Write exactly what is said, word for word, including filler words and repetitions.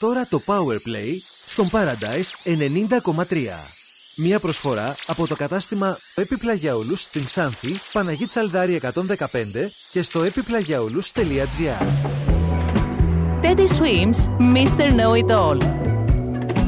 τώρα το Powerplay στον Paradise ενενήντα κόμμα τρία. Μία προσφορά από το κατάστημα Επιπλαγιαούλους στην Ξάνθη, Παναγή Τσαλδάρη εκατόν δεκαπέντε και στο επιπλαγιαούλους τελεία τζι άρ. Teddy Swims, μίστερ Know It All.